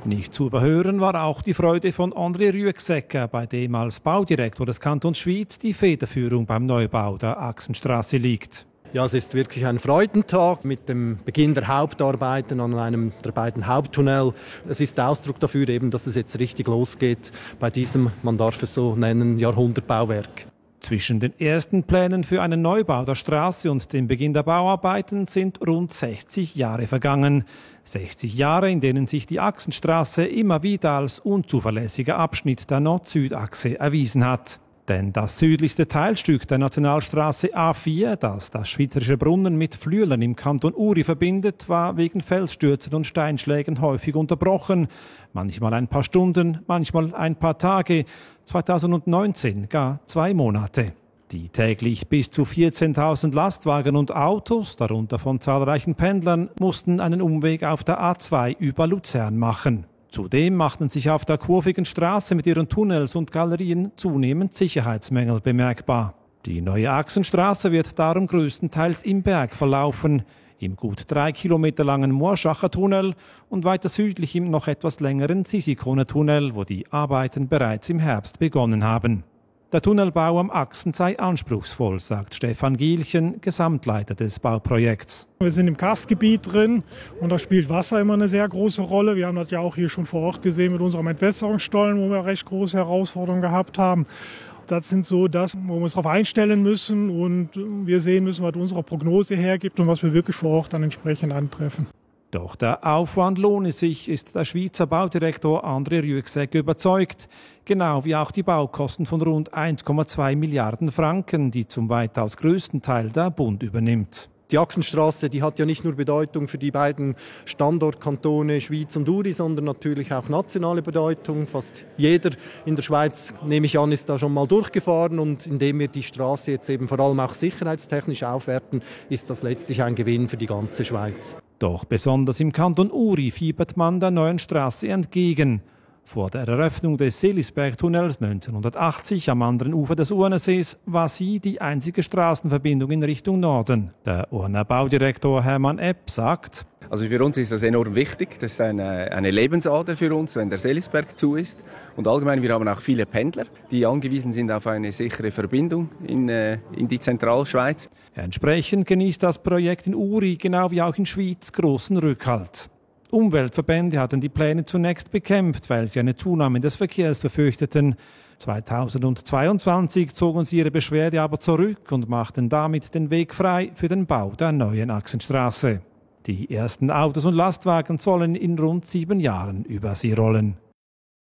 Nicht zu überhören war auch die Freude von André Rüegsegger, bei dem als Baudirektor des Kantons Schwyz die Federführung beim Neubau der Achsenstrasse liegt. Ja, es ist wirklich ein Freudentag mit dem Beginn der Hauptarbeiten an einem der beiden Haupttunnel. Es ist Ausdruck dafür, eben, dass es jetzt richtig losgeht bei diesem, man darf es so nennen, Jahrhundertbauwerk. Zwischen den ersten Plänen für einen Neubau der Straße und dem Beginn der Bauarbeiten sind rund 60 Jahre vergangen. 60 Jahre, in denen sich die Achsenstraße immer wieder als unzuverlässiger Abschnitt der Nord-Süd-Achse erwiesen hat. Denn das südlichste Teilstück der Nationalstraße A4, das das Schweizerische Brunnen mit Flüelen im Kanton Uri verbindet, war wegen Felsstürzen und Steinschlägen häufig unterbrochen. Manchmal ein paar Stunden, manchmal ein paar Tage, 2019 gar 2 Monate. Die täglich bis zu 14.000 Lastwagen und Autos, darunter von zahlreichen Pendlern, mussten einen Umweg auf der A2 über Luzern machen. Zudem machten sich auf der kurvigen Straße mit ihren Tunnels und Galerien zunehmend Sicherheitsmängel bemerkbar. Die neue Achsenstraße wird darum größtenteils im Berg verlaufen, im gut 3 Kilometer langen Moorschacher Tunnel und weiter südlich im noch etwas längeren Sisikone-Tunnel, wo die Arbeiten bereits im Herbst begonnen haben. Der Tunnelbau am Achsen sei anspruchsvoll, sagt Stefan Gielchen, Gesamtleiter des Bauprojekts. Wir sind im Karstgebiet drin und da spielt Wasser immer eine sehr große Rolle. Wir haben das ja auch hier schon vor Ort gesehen mit unserem Entwässerungsstollen, wo wir recht große Herausforderungen gehabt haben. Das sind so das, wo wir uns darauf einstellen müssen und wir sehen müssen, was unsere Prognose hergibt und was wir wirklich vor Ort dann entsprechend antreffen. Doch der Aufwand lohne sich, ist der Schweizer Baudirektor André Rüegsegger überzeugt. Genau wie auch die Baukosten von rund 1,2 Milliarden Franken, die zum weitaus größten Teil der Bund übernimmt. Die Achsenstrasse, die hat ja nicht nur Bedeutung für die beiden Standortkantone Schwyz und Uri, sondern natürlich auch nationale Bedeutung. Fast jeder in der Schweiz, nehme ich an, ist da schon mal durchgefahren. Und indem wir die Straße jetzt eben vor allem auch sicherheitstechnisch aufwerten, ist das letztlich ein Gewinn für die ganze Schweiz. Doch besonders im Kanton Uri fiebert man der neuen Straße entgegen. Vor der Eröffnung des Seelisberg-Tunnels 1980 am anderen Ufer des Urnersees war sie die einzige Straßenverbindung in Richtung Norden. Der Urner Baudirektor Hermann Epp sagt: Also für uns ist das enorm wichtig. Das ist eine Lebensader für uns, wenn der Seelisberg zu ist. Und allgemein, wir haben auch viele Pendler, die angewiesen sind auf eine sichere Verbindung in die Zentralschweiz. Entsprechend genießt das Projekt in Uri, genau wie auch in Schwyz, großen Rückhalt. Umweltverbände hatten die Pläne zunächst bekämpft, weil sie eine Zunahme des Verkehrs befürchteten. 2022 zogen sie ihre Beschwerde aber zurück und machten damit den Weg frei für den Bau der neuen Achsenstraße. Die ersten Autos und Lastwagen sollen in rund 7 Jahren über sie rollen.